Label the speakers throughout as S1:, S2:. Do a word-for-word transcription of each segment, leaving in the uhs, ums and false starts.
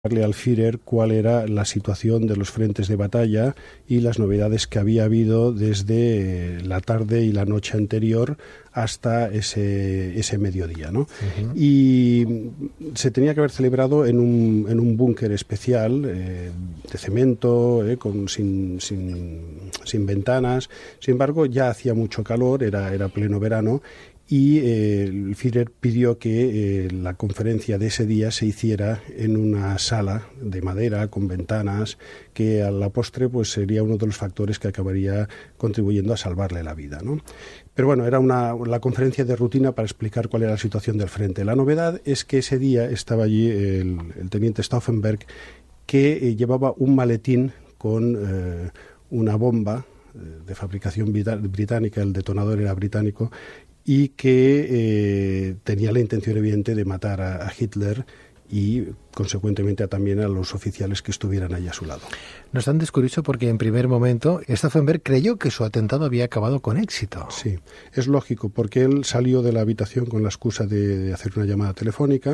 S1: al Führer cuál era la situación de los frentes de batalla y las novedades que había habido desde la tarde y la noche anterior hasta ese, ese mediodía, ¿no? Uh-huh. Y se tenía que haber celebrado en un, en un búnker especial eh, de cemento, eh, con, sin, sin, sin ventanas. Sin embargo, ya hacía mucho calor, era, era pleno verano, y eh, el Führer pidió que eh, la conferencia de ese día se hiciera en una sala de madera con ventanas, que a la postre pues sería uno de los factores que acabaría contribuyendo a salvarle la vida, ¿no? Pero bueno, era una, la conferencia de rutina para explicar cuál era la situación del frente. La novedad es que ese día estaba allí el, el teniente Stauffenberg, que eh, llevaba un maletín con eh, una bomba eh, de fabricación británica, el detonador era británico, y que eh, tenía la intención evidente de matar a, a Hitler y consecuentemente a, también a los oficiales que estuvieran allí a su lado.
S2: No es tan descurioso porque en primer momento Stauffenberg creyó que su atentado había acabado con éxito.
S1: Sí, es lógico, porque él salió de la habitación con la excusa de, de hacer una llamada telefónica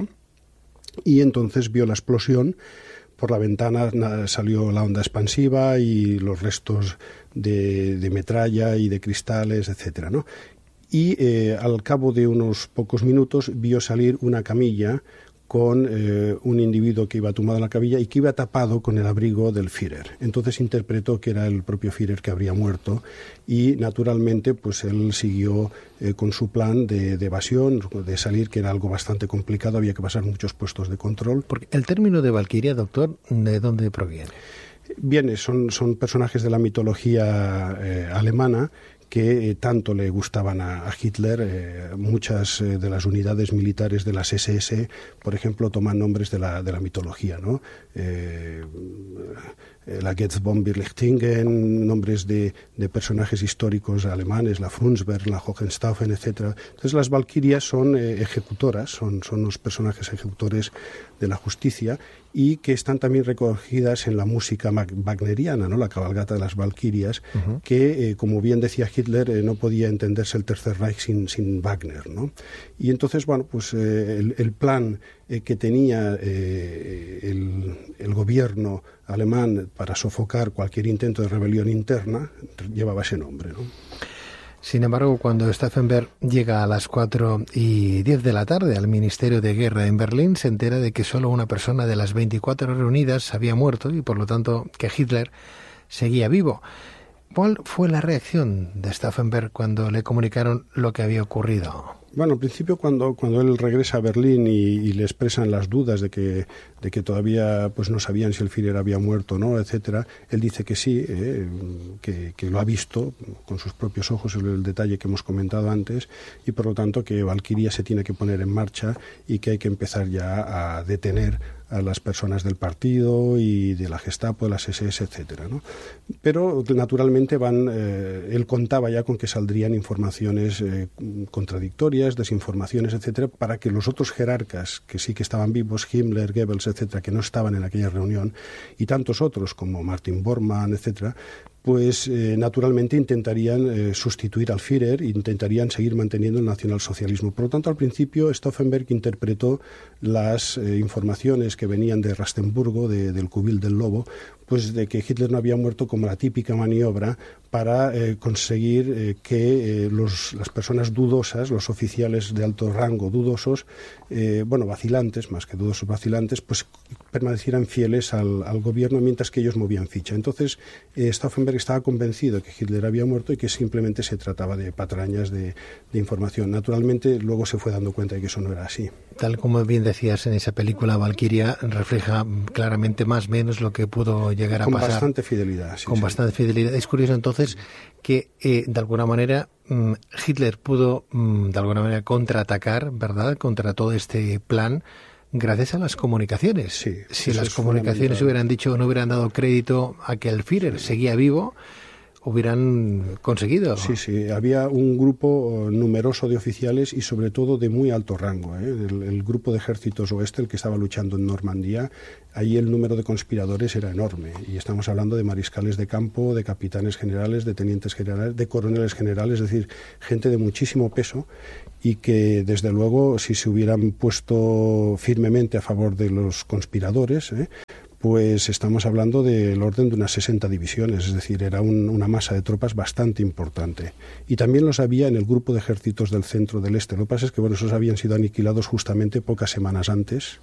S1: y entonces vio la explosión. Por la ventana salió la onda expansiva y los restos de, de metralla y de cristales, etcétera, ¿no? Y eh, al cabo de unos pocos minutos vio salir una camilla con eh, un individuo que iba tumbado en la camilla y que iba tapado con el abrigo del Führer. Entonces interpretó que era el propio Führer que habría muerto y naturalmente pues él siguió eh, con su plan de, de evasión, de salir, que era algo bastante complicado, había que pasar muchos puestos de control.
S2: Porque el término de Valquiria, doctor, ¿de dónde proviene?
S1: Viene, son, son personajes de la mitología eh, alemana que eh, tanto le gustaban a, a Hitler. Eh, muchas eh, de las unidades militares de las ese ese, por ejemplo, toman nombres de la, de la mitología, ¿no? Eh, la Getzbomberlichtingen, nombres de, de personajes históricos alemanes, la Frundsberg, la Hohenstaufen, etcétera. Entonces las valquirias son eh, ejecutoras, son, son los personajes ejecutores de la justicia y que están también recogidas en la música wagneriana, ¿no? La cabalgata de las valquirias, uh-huh. que, eh, como bien decía Hitler, eh, no podía entenderse el Tercer Reich sin, sin Wagner, ¿no? Y entonces, bueno, pues eh, el, el plan eh, que tenía eh, el, el gobierno alemán para sofocar cualquier intento de rebelión interna llevaba ese nombre, ¿no?
S2: Sin embargo, cuando Stauffenberg llega a las cuatro y diez de la tarde al Ministerio de Guerra en Berlín, se entera de que solo una persona de las veinticuatro reunidas había muerto y, por lo tanto, que Hitler seguía vivo. ¿Cuál fue la reacción de Stauffenberg cuando le comunicaron lo que había ocurrido?
S1: Bueno, al principio cuando, cuando él regresa a Berlín y, y le expresan las dudas de que, de que todavía pues no sabían si el Führer había muerto o no, etcétera, él dice que sí, eh, que, que lo ha visto con sus propios ojos, el, el detalle que hemos comentado antes, y por lo tanto que Valquiria se tiene que poner en marcha y que hay que empezar ya a detener a las personas del partido y de la Gestapo, de las ese ese, etcétera, ¿no? Pero naturalmente van, eh, él contaba ya con que saldrían informaciones eh, contradictorias, desinformaciones, etcétera, para que los otros jerarcas que sí que estaban vivos, Himmler, Goebbels, etcétera, que no estaban en aquella reunión, y tantos otros como Martin Bormann, etcétera, pues eh, naturalmente intentarían eh, sustituir al Führer, intentarían seguir manteniendo el nacionalsocialismo. Por lo tanto, al principio Stauffenberg interpretó las eh, informaciones que venían de Rastenburgo, de, del cubil del lobo, pues de que Hitler no había muerto como la típica maniobra para eh, conseguir eh, que eh, los, las personas dudosas, los oficiales de alto rango dudosos, eh, bueno, vacilantes, más que dudosos, vacilantes, pues permanecieran fieles al, al gobierno mientras que ellos movían ficha. Entonces, eh, Stauffenberg estaba convencido de que Hitler había muerto y que simplemente se trataba de patrañas de, de información. Naturalmente, luego se fue dando cuenta de que eso no era así.
S2: Tal como bien decías en esa película, Valquiria refleja claramente más o menos lo que pudo llegar a
S1: con
S2: pasar.
S1: Con bastante fidelidad. Sí,
S2: con
S1: sí.
S2: bastante fidelidad. Es curioso entonces que eh, de alguna manera mm, Hitler pudo mm, de alguna manera contraatacar, ¿verdad?, contra todo este plan gracias a las comunicaciones.
S1: Sí,
S2: si las comunicaciones hubieran dicho, no hubieran dado crédito a que el Führer seguía vivo, hubieran conseguido.
S1: Sí, sí, había un grupo numeroso de oficiales y sobre todo de muy alto rango. ¿eh? El, el grupo de ejércitos oeste, el que estaba luchando en Normandía, ahí el número de conspiradores era enorme. Y estamos hablando de mariscales de campo, de capitanes generales, de tenientes generales, de coroneles generales, es decir, gente de muchísimo peso y que desde luego si se hubieran puesto firmemente a favor de los conspiradores, ¿eh? pues estamos hablando del orden de unas sesenta divisiones, es decir, era un, una masa de tropas bastante importante. Y también los había en el grupo de ejércitos del centro del este. Lo que pasa es que bueno, esos habían sido aniquilados justamente pocas semanas antes.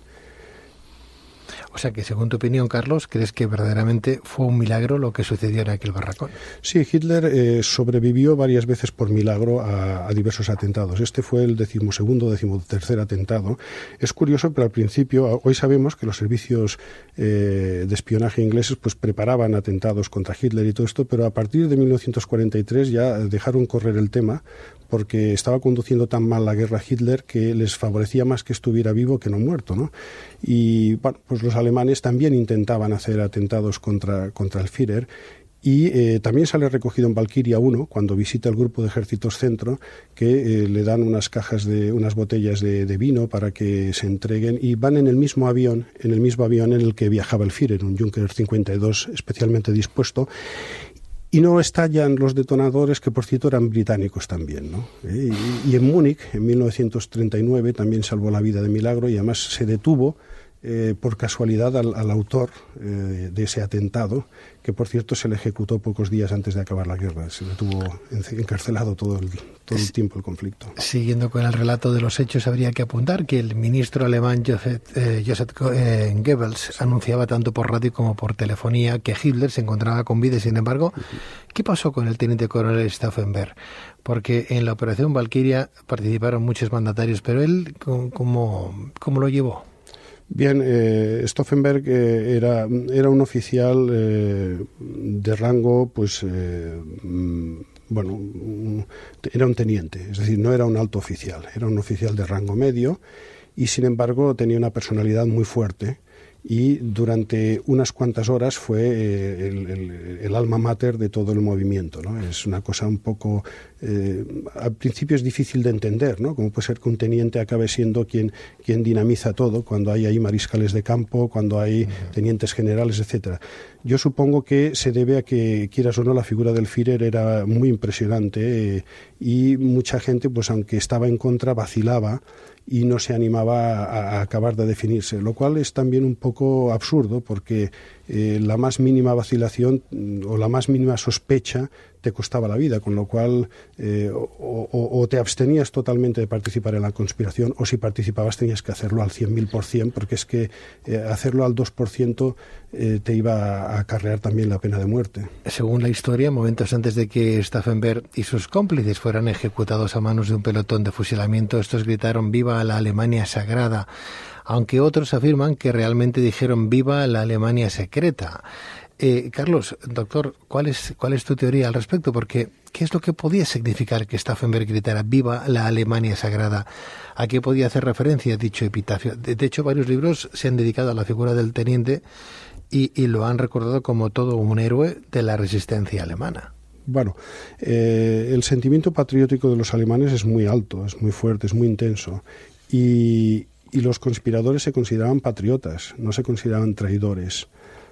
S2: O sea que, según tu opinión, Carlos, ¿crees que verdaderamente fue un milagro lo que sucedió en aquel barracón?
S1: Sí, Hitler eh, sobrevivió varias veces por milagro a, a diversos atentados. Este fue el decimosegundo, decimotercer atentado. Es curioso, pero al principio, hoy sabemos que los servicios eh, de espionaje ingleses pues preparaban atentados contra Hitler y todo esto, pero a partir de mil novecientos cuarenta y tres ya dejaron correr el tema porque estaba conduciendo tan mal la guerra Hitler que les favorecía más que estuviera vivo que no muerto, ¿no? Y bueno, pues los alemanes también intentaban hacer atentados contra, contra el Führer y eh, también sale recogido en Valkyria uno, cuando visita el grupo de ejércitos centro, que eh, le dan unas cajas de, unas botellas de, de vino para que se entreguen y van en el mismo avión, en el mismo avión en el que viajaba el Führer, un Junker cincuenta y dos especialmente dispuesto. Y no estallan los detonadores, que por cierto eran británicos también, ¿no? ¿Eh? Y, y en Múnich, en mil novecientos treinta y nueve, también salvó la vida de milagro y además se detuvo eh, por casualidad al, al autor eh, de ese atentado, que por cierto se le ejecutó pocos días antes de acabar la guerra. Se le tuvo encarcelado todo el, todo el tiempo el conflicto.
S2: Siguiendo con el relato de los hechos, habría que apuntar que el ministro alemán Joseph, eh, Joseph eh, Goebbels anunciaba tanto por radio como por telefonía que Hitler se encontraba con vida. Sin embargo, ¿qué pasó con el teniente coronel Stauffenberg? Porque en la operación Valkyria participaron muchos mandatarios, pero él, ¿cómo, cómo lo llevó?
S1: Bien, eh, Stauffenberg eh, era, era un oficial eh, de rango, pues, eh, bueno, era un teniente, es decir, no era un alto oficial, era un oficial de rango medio y, sin embargo, tenía una personalidad muy fuerte y durante unas cuantas horas fue eh, el, el, el alma mater de todo el movimiento, ¿no? Es una cosa un poco, eh, al principio es difícil de entender, ¿no? Cómo puede ser que un teniente acabe siendo quien, quien dinamiza todo, cuando hay ahí mariscales de campo, cuando hay tenientes generales, etcétera. Yo supongo que se debe a que, quieras o no, la figura del Führer era muy impresionante eh, y mucha gente, pues aunque estaba en contra, vacilaba y no se animaba a, a acabar de definirse, lo cual es también un poco absurdo porque eh, la más mínima vacilación o la más mínima sospecha te costaba la vida, con lo cual eh, o, o, o te abstenías totalmente de participar en la conspiración o si participabas tenías que hacerlo al cien mil por cien porque es que eh, hacerlo al dos por ciento eh, te iba a acarrear también la pena de muerte.
S2: Según la historia, momentos antes de que Stauffenberg y sus cómplices fueran ejecutados a manos de un pelotón de fusilamiento, estos gritaron «¡Viva la Alemania sagrada!», aunque otros afirman que realmente dijeron «¡Viva la Alemania secreta!». Eh, Carlos, doctor, ¿cuál es, ¿cuál es tu teoría al respecto? Porque, ¿qué es lo que podía significar que Stauffenberg gritara «¡Viva la Alemania sagrada!»? ¿A qué podía hacer referencia dicho epitafio? De, de hecho, varios libros se han dedicado a la figura del teniente y, y lo han recordado como todo un héroe de la resistencia alemana.
S1: Bueno, eh, el sentimiento patriótico de los alemanes es muy alto, es muy fuerte, es muy intenso. Y, y los conspiradores se consideraban patriotas, no se consideraban traidores.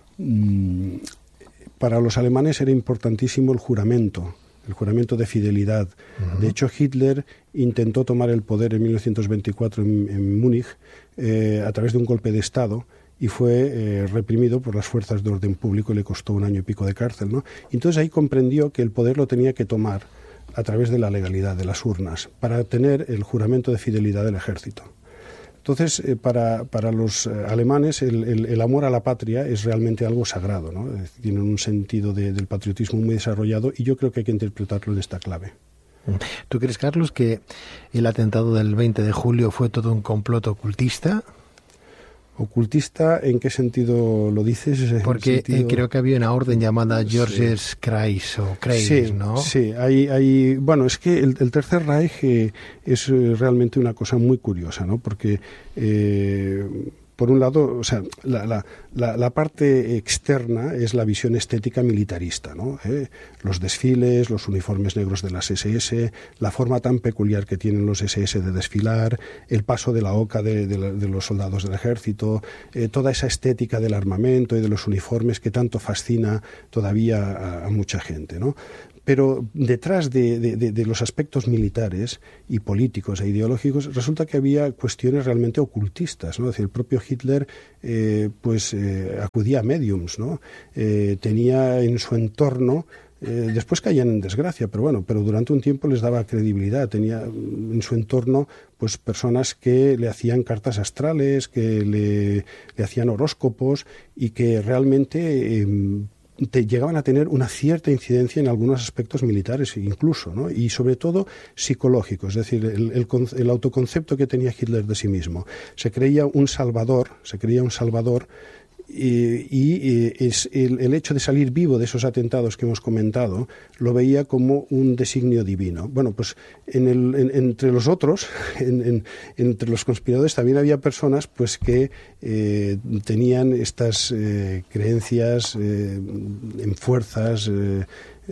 S1: Para los alemanes era importantísimo el juramento, el juramento de fidelidad. Uh-huh. De hecho, Hitler intentó tomar el poder en mil novecientos veinticuatro en, en Múnich eh, a través de un golpe de Estado y fue eh, reprimido por las fuerzas de orden público y le costó un año y pico de cárcel, ¿no? Entonces ahí comprendió que el poder lo tenía que tomar a través de la legalidad, de las urnas, para tener el juramento de fidelidad del ejército. Entonces, eh, para, para los eh, alemanes, el, el, el amor a la patria es realmente algo sagrado, ¿no? Tienen un sentido de, del patriotismo muy desarrollado y yo creo que hay que interpretarlo en esta clave.
S2: ¿Tú crees, Carlos, que el atentado del veinte de julio fue todo un complot ocultista?
S1: ¿Ocultista en qué sentido lo dices?
S2: Porque
S1: sentido...
S2: eh, creo que había una orden llamada Georges sí. Kreis o Kreis,
S1: sí,
S2: ¿no?
S1: Sí, hay, hay, bueno, es que el, el Tercer Reich eh, es realmente una cosa muy curiosa, ¿no? Porque eh, por un lado, o sea, la, la, la, la parte externa es la visión estética militarista, ¿no? ¿Eh? Los desfiles, los uniformes negros de las ese ese, la forma tan peculiar que tienen los ese ese de desfilar, el paso de la oca de, de, de los soldados del ejército, eh, toda esa estética del armamento y de los uniformes que tanto fascina todavía a, a mucha gente, ¿no? Pero detrás de, de, de los aspectos militares y políticos e ideológicos resulta que había cuestiones realmente ocultistas, ¿no? Es decir, el propio Hitler eh, pues eh, acudía a médiums, ¿no? Eh, tenía en su entorno, eh, después caían en desgracia, pero bueno, pero durante un tiempo les daba credibilidad. Tenía en su entorno pues personas que le hacían cartas astrales, que le, le hacían horóscopos y que realmente eh, te llegaban a tener una cierta incidencia en algunos aspectos militares incluso, ¿no? Y sobre todo psicológicos, es decir, el, el, el autoconcepto que tenía Hitler de sí mismo. Se creía un salvador, se creía un salvador y, y es el, el hecho de salir vivo de esos atentados que hemos comentado lo veía como un designio divino. Bueno, pues en el, en, entre los otros, en, en, entre los conspiradores también había personas pues que eh, tenían estas eh, creencias eh, en fuerzas eh,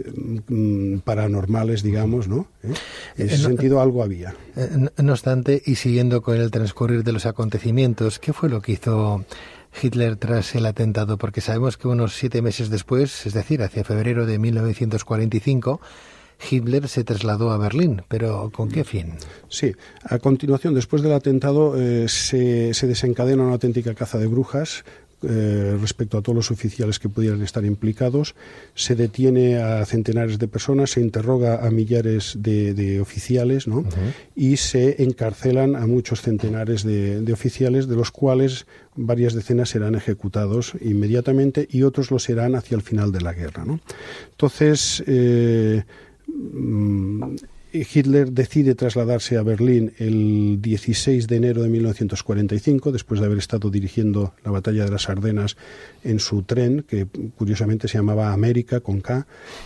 S1: paranormales, digamos, ¿no? ¿Eh? En ese no, sentido algo había.
S2: No, no obstante, y siguiendo con el transcurrir de los acontecimientos, ¿qué fue lo que hizo Hitler tras el atentado? Porque sabemos que unos siete meses después, es decir, hacia febrero de mil novecientos cuarenta y cinco, Hitler se trasladó a Berlín, pero ¿con qué fin?
S1: Sí, a continuación, después del atentado, eh, se, se desencadena una auténtica caza de brujas eh, respecto a todos los oficiales que pudieran estar implicados. Se detiene a centenares de personas, se interroga a millares de, de oficiales, ¿no? Uh-huh. Y se encarcelan a muchos centenares de, de oficiales, de los cuales varias decenas serán ejecutados inmediatamente y otros lo serán hacia el final de la guerra, ¿no? Entonces, eh, Hitler decide trasladarse a Berlín el dieciséis de enero de mil novecientos cuarenta y cinco, después de haber estado dirigiendo la batalla de las Ardenas en su tren, que curiosamente se llamaba América, con K,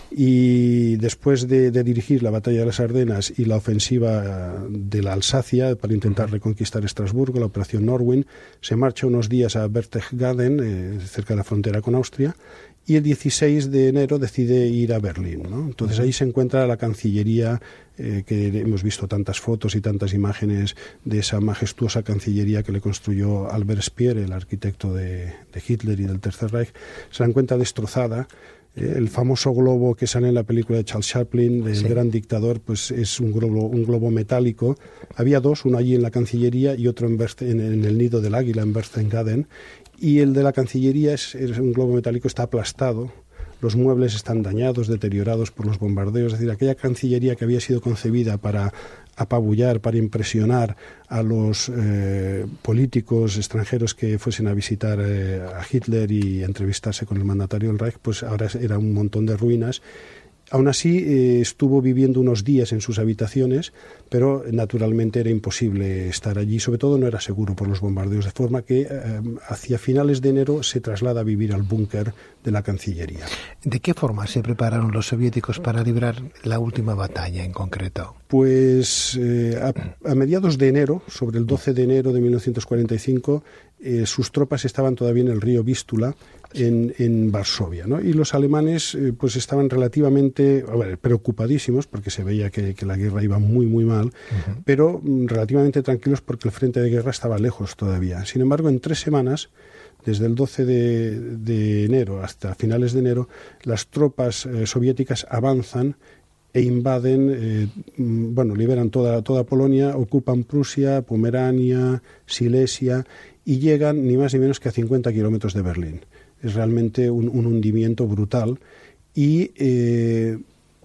S1: y después de, de dirigir la batalla de las Ardenas y la ofensiva de la Alsacia para intentar reconquistar Estrasburgo, la operación Norwin, se marcha unos días a Berchtesgaden, eh, cerca de la frontera con Austria, y el dieciséis de enero decide ir a Berlín, ¿no? Entonces ahí se encuentra la Cancillería, eh, que hemos visto tantas fotos y tantas imágenes de esa majestuosa Cancillería que le construyó Albert Speer, el arquitecto de, de Hitler y del Tercer Reich. Se la encuentra destrozada. Eh, el famoso globo que sale en la película de Charles Chaplin, del sí. Gran Dictador, pues es un globo, un globo metálico. Había dos, uno allí en la Cancillería y otro en, Bercht- en, en el Nido del Águila, en Berchtesgaden. Y el de la Cancillería es, es un globo metálico, está aplastado, los muebles están dañados, deteriorados por los bombardeos. Es decir, aquella Cancillería que había sido concebida para apabullar, para impresionar a los eh, políticos extranjeros que fuesen a visitar eh, a Hitler y a entrevistarse con el mandatario del Reich, pues ahora era un montón de ruinas. Aún así, eh, estuvo viviendo unos días en sus habitaciones, pero naturalmente era imposible estar allí, sobre todo no era seguro por los bombardeos, de forma que eh, hacia finales de enero se traslada a vivir al búnker de la Cancillería.
S2: ¿De qué forma se prepararon los soviéticos para librar la última batalla en concreto?
S1: Pues eh, a, a mediados de enero, sobre el doce de enero de mil novecientos cuarenta y cinco, eh, sus tropas estaban todavía en el río Vístula, en, en Varsovia, ¿no? Y los alemanes eh, pues estaban relativamente a ver, preocupadísimos porque se veía que, que la guerra iba muy muy mal, uh-huh. pero mm, relativamente tranquilos porque el frente de guerra estaba lejos todavía. Sin embargo, en tres semanas, desde el doce de, de enero hasta finales de enero, las tropas eh, soviéticas avanzan e invaden, eh, bueno, liberan toda, toda Polonia, ocupan Prusia, Pomerania, Silesia y llegan ni más ni menos que a cincuenta kilómetros de Berlín. Es realmente un, un hundimiento brutal y, eh,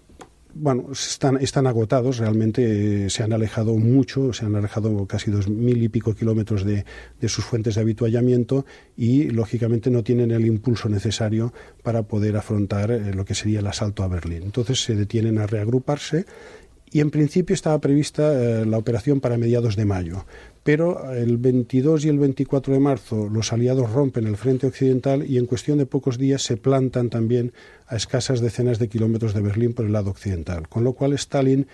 S1: bueno, están, están agotados, realmente eh, se han alejado mucho, se han alejado casi dos mil y pico kilómetros de, de sus fuentes de avituallamiento y, lógicamente, no tienen el impulso necesario para poder afrontar eh, lo que sería el asalto a Berlín. Entonces se detienen a reagruparse y, en principio, estaba prevista eh, la operación para mediados de mayo. Pero el veintidós y el veinticuatro de marzo los aliados rompen el frente occidental y en cuestión de pocos días se plantan también a escasas decenas de kilómetros de Berlín por el lado occidental. Con lo cual Stalin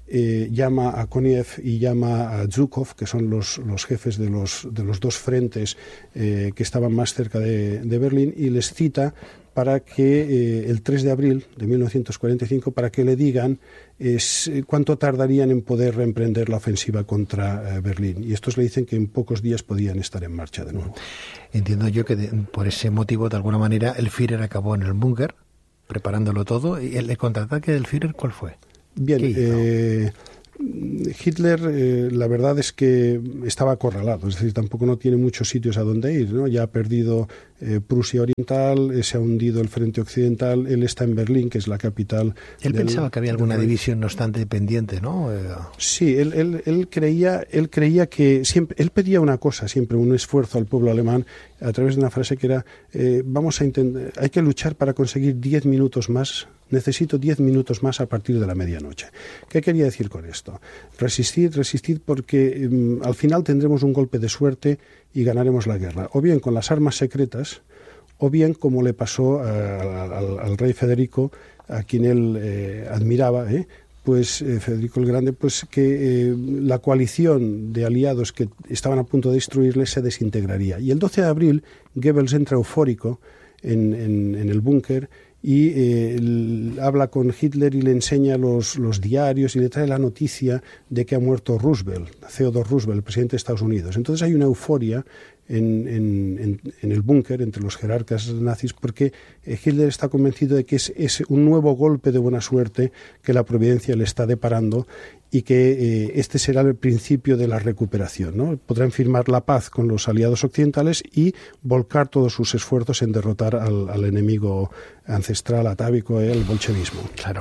S1: eh, llama a Konev y llama a Zhukov, que son los, los jefes de los, de los dos frentes eh, que estaban más cerca de, de Berlín, y les cita para que eh, el tres de abril de mil novecientos cuarenta y cinco, para que le digan es, cuánto tardarían en poder reemprender la ofensiva contra eh, Berlín. Y estos le dicen que en pocos días podían estar en marcha de nuevo.
S2: Entiendo yo que de, por ese motivo, de alguna manera, el Führer acabó en el búnker, preparándolo todo. ¿Y el contraataque del Führer cuál fue?
S1: Bien, eh, Hitler, eh, la verdad es que estaba acorralado, es decir, tampoco no tiene muchos sitios a donde ir, ¿no? Ya ha perdido eh, Prusia Oriental, eh, se ha hundido el frente occidental, él está en Berlín, que es la capital.
S2: Él
S1: del,
S2: pensaba que había alguna división, no obstante, pendiente, ¿no? Eh...
S1: Sí, él, él, él creía, él creía que siempre, él pedía una cosa, siempre un esfuerzo al pueblo alemán a través de una frase que era, eh, vamos a intentar, hay que luchar para conseguir diez minutos más. Necesito diez minutos más a partir de la medianoche. ¿Qué quería decir con esto? Resistir, resistir, porque um, al final tendremos un golpe de suerte y ganaremos la guerra. O bien con las armas secretas, o bien como le pasó uh, al, al rey Federico, a quien él eh, admiraba, ¿eh? pues eh, Federico el Grande, pues que eh, la coalición de aliados que estaban a punto de destruirle se desintegraría. Y el doce de abril, Goebbels entra eufórico en, en, en el búnker y eh, el, habla con Hitler y le enseña los, los diarios y le trae la noticia de que ha muerto Roosevelt, Theodore Roosevelt, el presidente de Estados Unidos. Entonces hay una euforia en, en, en, en el búnker entre los jerarcas nazis, porque eh, Hitler está convencido de que es, es un nuevo golpe de buena suerte que la providencia le está deparando, y que eh, este será el principio de la recuperación, ¿no? Podrán firmar la paz con los aliados occidentales y volcar todos sus esfuerzos en derrotar al, al enemigo ancestral, atávico, el bolchevismo.
S2: Claro.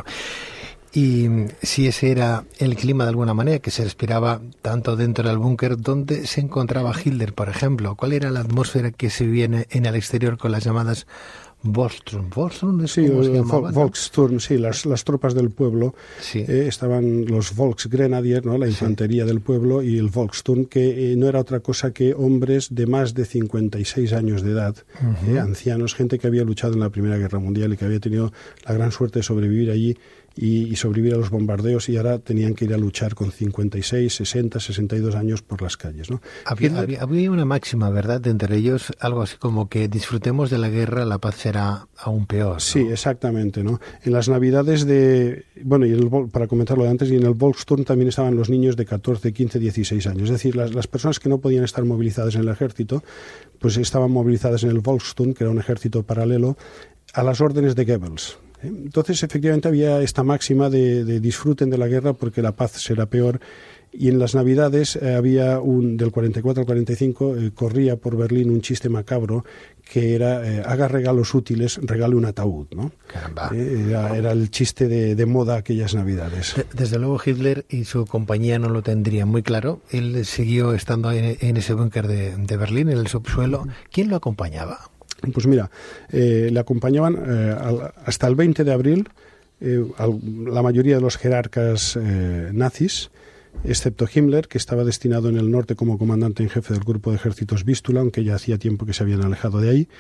S2: Y si ese era el clima de alguna manera que se respiraba tanto dentro del búnker, ¿dónde se encontraba Hitler, por ejemplo? ¿Cuál era la atmósfera que se vivía en el exterior con las llamadas Volkssturm? ¿Volkssturm es
S1: sí,
S2: cómo se llamaba,
S1: Volkssturm, ¿no? Sí, las, las tropas del pueblo.
S2: Sí.
S1: Eh, estaban los Volksgrenadier, ¿no? La infantería sí. del pueblo, y el Volkssturm, que eh, no era otra cosa que hombres de más de cincuenta y seis años de edad, uh-huh. eh, ancianos, gente que había luchado en la Primera Guerra Mundial y que había tenido la gran suerte de sobrevivir allí y, y sobrevivir a los bombardeos, y ahora tenían que ir a luchar con cincuenta y seis, sesenta, sesenta y dos años por las calles, ¿no?
S2: Había, Hitler... había, había una máxima, ¿verdad?, de entre ellos, algo así como que disfrutemos de la guerra, la paz será aún peor, ¿no?
S1: Sí, exactamente, ¿no? En las navidades de... Bueno, y el, para comentarlo de antes, y en el Volkssturm también estaban los niños de catorce, quince, dieciséis años. Es decir, las, las personas que no podían estar movilizadas en el ejército, pues estaban movilizadas en el Volkssturm, que era un ejército paralelo, a las órdenes de Goebbels. Entonces, efectivamente, había esta máxima de, de disfruten de la guerra porque la paz será peor. Y en las Navidades eh, había un, del cuarenta y cuatro al cuarenta y cinco, eh, corría por Berlín un chiste macabro que era, eh, haga regalos útiles, regale un ataúd, ¿no?
S2: Caramba.
S1: Eh, era, era el chiste de, de moda aquellas Navidades.
S2: Desde luego Hitler y su compañía no lo tendrían muy claro. Él siguió estando en, en ese búnker de, de Berlín, en el subsuelo. ¿Quién lo acompañaba?
S1: Pues mira, eh, le acompañaban eh, al, hasta el veinte de abril eh, al, la mayoría de los jerarcas eh, nazis, excepto Himmler, que estaba destinado en el norte como comandante en jefe del grupo de ejércitos Vístula, aunque ya hacía tiempo que se habían alejado de ahí.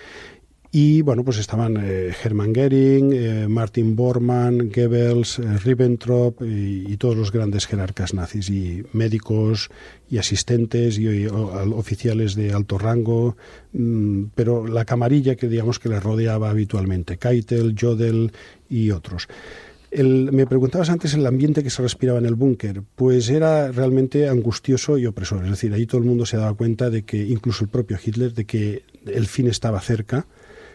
S1: Y bueno, pues estaban eh, Hermann Göring, eh, Martin Bormann, Goebbels, eh, Ribbentrop y, y todos los grandes jerarcas nazis, y médicos y asistentes y, y o, oficiales de alto rango, mmm, pero la camarilla que digamos que les rodeaba habitualmente, Keitel, Jodl y otros. El, me preguntabas antes el ambiente que se respiraba en el búnker. Pues era realmente angustioso y opresor. Es decir, ahí todo el mundo se daba cuenta de que, incluso el propio Hitler, de que el fin estaba cerca.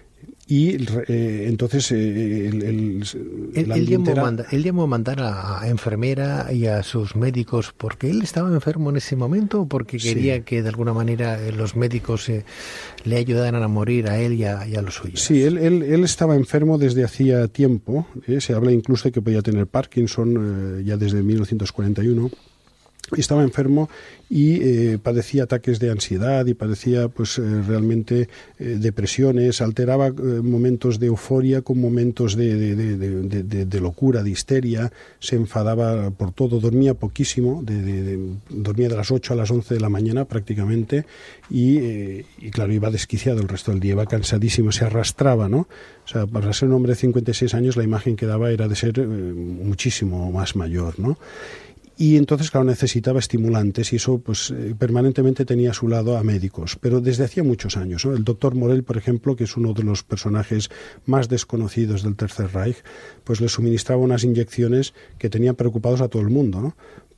S1: Y eh, entonces eh, el, el,
S2: el él, llamó era... manda, él llamó a mandar a, a enfermera y a sus médicos porque él estaba enfermo en ese momento, o porque quería sí. que de alguna manera los médicos eh, le ayudaran a morir a él y a, y a los suyos.
S1: Sí, él, él, él estaba enfermo desde hacía tiempo. Eh, se habla incluso de que podía tener Parkinson eh, ya desde mil novecientos cuarenta y uno. Estaba enfermo y eh, padecía ataques de ansiedad y padecía pues eh, realmente eh, depresiones, alteraba eh, momentos de euforia con momentos de, de, de, de, de, de locura, de histeria, se enfadaba por todo, dormía poquísimo, de, de, de, dormía de las ocho a las once de la mañana prácticamente y, eh, y claro, iba desquiciado el resto del día, iba cansadísimo, se arrastraba, ¿no? O sea, para ser un hombre de cincuenta y seis años la imagen que daba era de ser eh, muchísimo más mayor, ¿no? Y entonces, claro, necesitaba estimulantes y eso pues eh, permanentemente tenía a su lado a médicos, pero desde hacía muchos años, ¿no? El doctor Morell, por ejemplo, que es uno de los personajes más desconocidos del Tercer Reich, pues le suministraba unas inyecciones que tenían preocupados a todo el mundo, ¿no?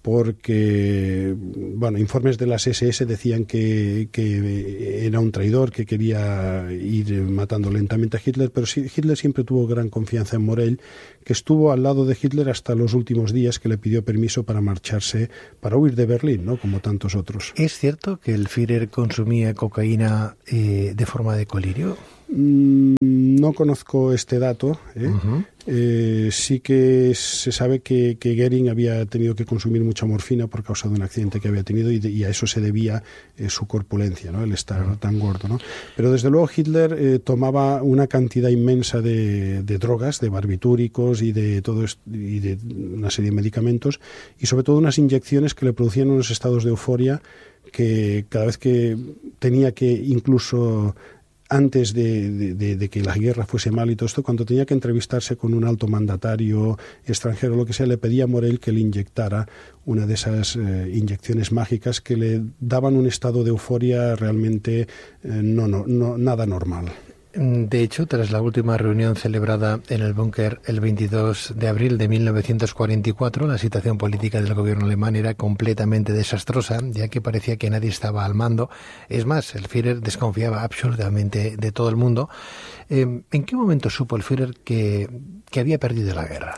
S1: Porque, bueno, informes de las ese ese decían que, que era un traidor, que quería ir matando lentamente a Hitler, pero sí, Hitler siempre tuvo gran confianza en Morell, que estuvo al lado de Hitler hasta los últimos días, que le pidió permiso para marcharse, para huir de Berlín, ¿no? Como tantos otros.
S2: ¿Es cierto que el Führer consumía cocaína eh, de forma de colirio?
S1: Mm, no conozco este dato, ¿eh?
S2: Uh-huh.
S1: Eh, sí que se sabe que, que Goering había tenido que consumir mucha morfina por causa de un accidente que había tenido y, de, y a eso se debía eh, su corpulencia, ¿no? El estar uh-huh. tan gordo, ¿no? Pero desde luego Hitler eh, tomaba una cantidad inmensa de, de drogas, de barbitúricos y de todo esto, y de una serie de medicamentos y sobre todo unas inyecciones que le producían unos estados de euforia que cada vez que tenía que incluso antes de, de, de que la guerra fuese mal y todo esto, cuando tenía que entrevistarse con un alto mandatario extranjero, lo que sea, le pedía a Morell que le inyectara una de esas eh, inyecciones mágicas que le daban un estado de euforia realmente eh, no, no, no, nada normal.
S2: De hecho, tras la última reunión celebrada en el búnker el veintidós de abril de mil novecientos cuarenta y cuatro, la situación política del gobierno alemán era completamente desastrosa, ya que parecía que nadie estaba al mando. Es más, el Führer desconfiaba absolutamente de todo el mundo. Eh, ¿En qué momento supo el Führer que, que había perdido la guerra?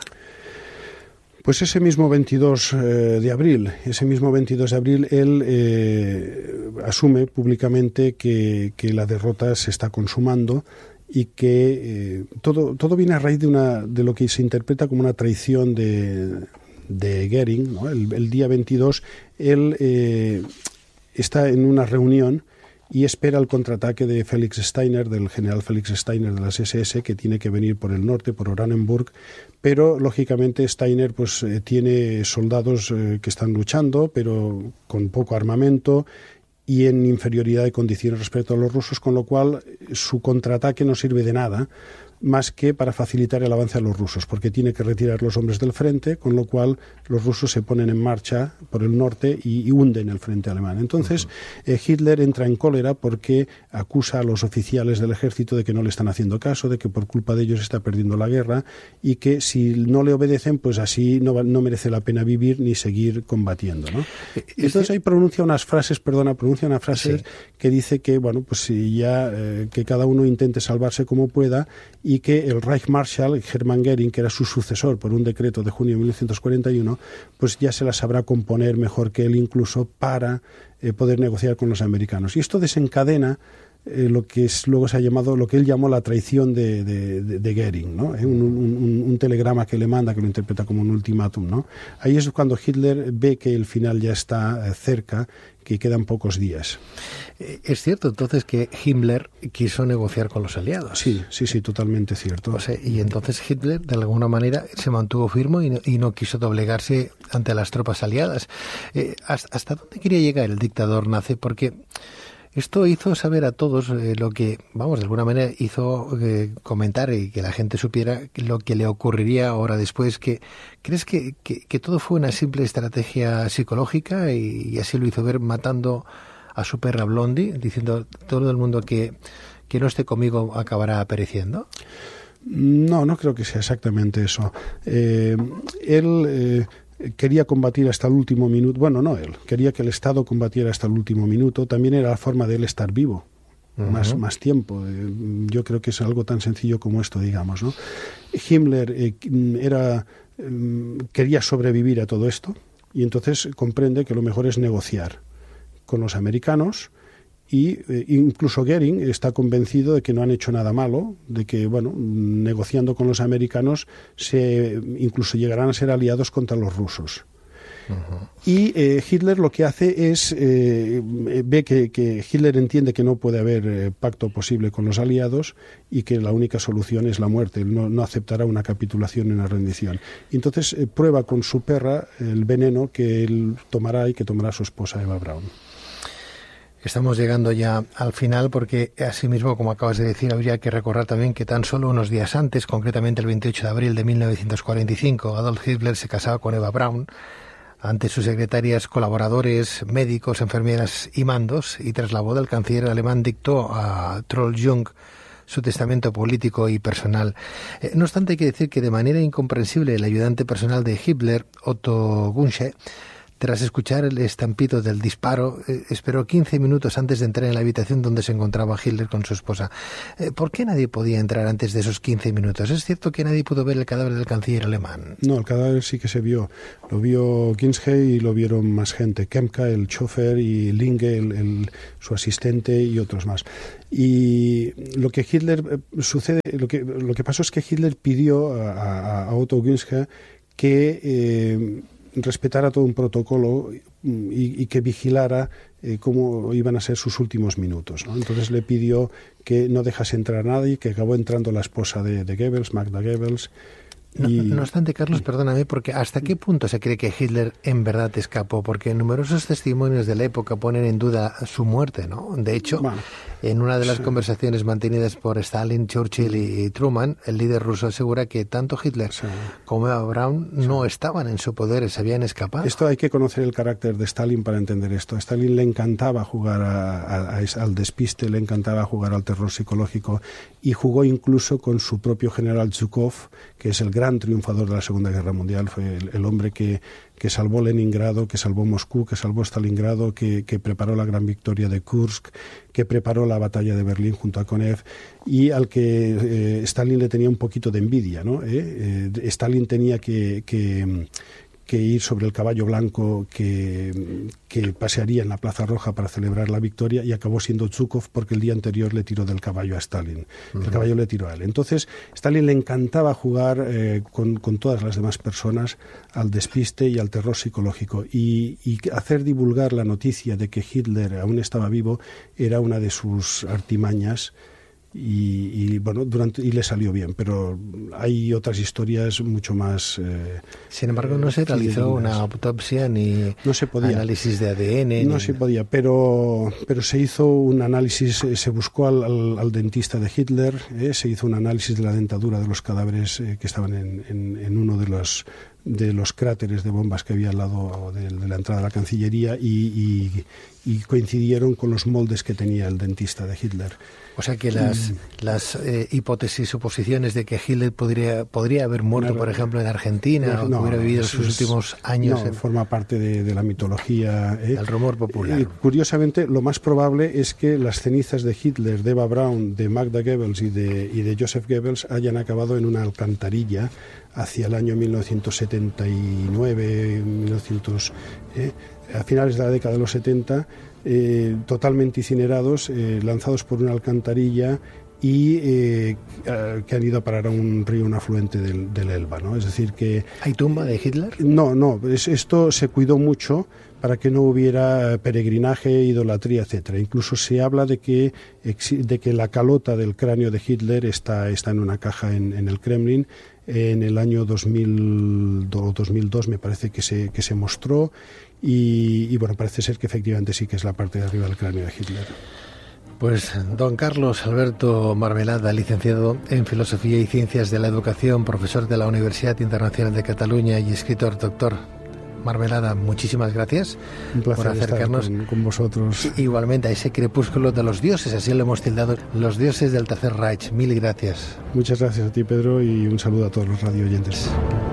S1: Pues ese mismo veintidós de abril, ese mismo veintidós de abril, él eh, asume públicamente que, que la derrota se está consumando y que eh, todo, todo viene a raíz de, una, de lo que se interpreta como una traición de, de Goering, ¿no? El, el día veintidós, él eh, está en una reunión y espera el contraataque de Felix Steiner, del general Felix Steiner de las ese ese, que tiene que venir por el norte, por Oranienburg, pero lógicamente Steiner pues eh, tiene soldados eh, que están luchando, pero con poco armamento y en inferioridad de condiciones respecto a los rusos, con lo cual su contraataque no sirve de nada más que para facilitar el avance a los rusos, porque tiene que retirar los hombres del frente, con lo cual los rusos se ponen en marcha por el norte y, y hunden el frente alemán. Entonces, uh-huh. eh, Hitler entra en cólera porque acusa a los oficiales del ejército de que no le están haciendo caso, de que por culpa de ellos está perdiendo la guerra y que si no le obedecen, pues así no, no merece la pena vivir ni seguir combatiendo, ¿no? Entonces ahí pronuncia unas frases, perdona, pronuncia una frase sí. que dice que, bueno, pues si ya eh, que cada uno intente salvarse como pueda y que el Reichsmarschall Hermann Göring, que era su sucesor por un decreto de junio de mil novecientos cuarenta y uno, pues ya se la sabrá componer mejor que él incluso para eh, poder negociar con los americanos. Y esto desencadena eh, lo que es, luego se ha llamado, lo que él llamó la traición de, de, de, de Göring, ¿no? Eh, un, un, un telegrama que le manda, que lo interpreta como un ultimátum, ¿no? Ahí es cuando Hitler ve que el final ya está eh, cerca, que quedan pocos días.
S2: Es cierto, entonces, que Himmler quiso negociar con los aliados.
S1: Sí, sí, sí, totalmente cierto.
S2: O sea, y entonces Hitler, de alguna manera, se mantuvo firme y no, y no quiso doblegarse ante las tropas aliadas. Eh, ¿hasta, ¿Hasta dónde quería llegar el dictador nazi? Porque esto hizo saber a todos eh, lo que, vamos, de alguna manera hizo eh, comentar y que la gente supiera lo que le ocurriría ahora después. Que ¿crees que, que, que todo fue una simple estrategia psicológica y, y así lo hizo ver matando a su perra Blondie, diciendo todo el mundo que, que no esté conmigo acabará pereciendo?
S1: No, no creo que sea exactamente eso. Eh, él... Eh, quería combatir hasta el último minuto, bueno, no él, quería que el Estado combatiera hasta el último minuto, también era la forma de él estar vivo, uh-huh. más, más tiempo. Yo creo que es algo tan sencillo como esto, digamos, ¿no? Himmler eh, era, eh, quería sobrevivir a todo esto y entonces comprende que lo mejor es negociar con los americanos. Y eh, incluso Göring está convencido de que no han hecho nada malo, de que, bueno, negociando con los americanos se incluso llegarán a ser aliados contra los rusos. Uh-huh. Y eh, Hitler lo que hace es, eh, ve que, que Hitler entiende que no puede haber eh, pacto posible con los aliados y que la única solución es la muerte. Él no, no aceptará una capitulación ni una rendición. Y entonces eh, prueba con su perra el veneno que él tomará y que tomará su esposa Eva Braun.
S2: Estamos llegando ya al final porque, asimismo, como acabas de decir, habría que recordar también que tan solo unos días antes, concretamente el veintiocho de abril de mil novecientos cuarenta y cinco, Adolf Hitler se casaba con Eva Braun, ante sus secretarias, colaboradores, médicos, enfermeras y mandos, y tras la boda el canciller alemán dictó a Troll Jung su testamento político y personal. Eh, no obstante, hay que decir que de manera incomprensible el ayudante personal de Hitler, Otto Gunsche, tras escuchar el estampido del disparo, eh, esperó quince minutos antes de entrar en la habitación donde se encontraba Hitler con su esposa. Eh, ¿Por qué nadie podía entrar antes de esos quince minutos? ¿Es cierto que nadie pudo ver el cadáver del canciller alemán?
S1: No, el cadáver sí que se vio. Lo vio Gunsche y lo vieron más gente. Kempka, el chofer, y Linge, el, el, su asistente, y otros más. Y lo que Hitler eh, sucede, lo que, lo que pasó es que Hitler pidió a, a, a Otto Gunsche que eh, respetara todo un protocolo y, y que vigilara eh, cómo iban a ser sus últimos minutos, ¿no? Entonces le pidió que no dejase entrar a nadie, que acabó entrando la esposa de, de Goebbels, Magda Goebbels.
S2: No,
S1: y...
S2: no obstante, Carlos, perdóname, porque ¿hasta qué punto se cree que Hitler en verdad escapó? Porque numerosos testimonios de la época ponen en duda su muerte, ¿no? De hecho, bueno, en una de las sí. conversaciones mantenidas por Stalin, Churchill y Truman, el líder ruso asegura que tanto Hitler sí. como Eva Braun no sí. estaban en su poder, se habían escapado.
S1: Esto hay que conocer el carácter de Stalin para entender esto. A Stalin le encantaba jugar a, a, a, al despiste, le encantaba jugar al terror psicológico, y jugó incluso con su propio general Zhukov, que es el gran triunfador de la Segunda Guerra Mundial. Fue el, el hombre que, que salvó Leningrado, que salvó Moscú, que salvó Stalingrado, que, que preparó la gran victoria de Kursk, que preparó la batalla de Berlín junto a Konev, y al que eh, Stalin le tenía un poquito de envidia, ¿no? ¿Eh? Eh, Stalin tenía que... que que ir sobre el caballo blanco que, que pasearía en la Plaza Roja para celebrar la victoria, y acabó siendo Zhukov porque el día anterior le tiró del caballo a Stalin. Uh-huh. El caballo le tiró a él. Entonces, Stalin le encantaba jugar eh, con, con todas las demás personas al despiste y al terror psicológico, y, y hacer divulgar la noticia de que Hitler aún estaba vivo era una de sus artimañas. Y, y bueno, durante y le salió bien, pero hay otras historias mucho más. Eh,
S2: Sin embargo, no se realizó una autopsia ni
S1: no se podía.
S2: análisis de A D N.
S1: No
S2: ni...
S1: se podía, pero pero se hizo un análisis, eh, se buscó al, al, al dentista de Hitler, eh, se hizo un análisis de la dentadura de los cadáveres eh, que estaban en, en, en uno de los de los cráteres de bombas que había al lado de, de la entrada de la Cancillería, y, y, y coincidieron con los moldes que tenía el dentista de Hitler.
S2: O sea que las, mm. las eh, hipótesis, suposiciones de que Hitler podría, podría haber muerto, no, por ejemplo, en Argentina, no, o que hubiera vivido sus es, últimos años...
S1: No, en... forma parte de, de la mitología. ¿eh?
S2: El rumor popular.
S1: Eh, curiosamente, lo más probable es que las cenizas de Hitler, de Eva Braun, de Magda Goebbels y de, y de Joseph Goebbels hayan acabado en una alcantarilla hacia el año mil novecientos setenta y nueve, mil novecientos, eh, a finales de la década de los setenta, eh, totalmente incinerados, eh, lanzados por una alcantarilla, y eh, que han ido a parar a un río, un afluente del, del Elba, ¿no? Es decir que...
S2: ¿Hay tumba de Hitler?
S1: No, no, es, esto se cuidó mucho para que no hubiera peregrinaje, idolatría, etcétera. Incluso se habla de que, de que la calota del cráneo de Hitler está, está en una caja en, en el Kremlin. En el año dos mil o dos mil dos me parece que se, que se mostró, y, y bueno, parece ser que efectivamente sí que es la parte de arriba del cráneo de Hitler.
S2: Pues don Carlos Alberto Marmelada, licenciado en Filosofía y Ciencias de la Educación, profesor de la Universidad Internacional de Cataluña y escritor. Doctor Marmelada, muchísimas gracias.
S1: Un placer
S2: por acercarnos
S1: estar con, con vosotros.
S2: Igualmente a ese crepúsculo de los dioses, así lo hemos tildado, los dioses del Tercer Reich. Mil gracias.
S1: Muchas gracias a ti, Pedro, y un saludo a todos los radio oyentes.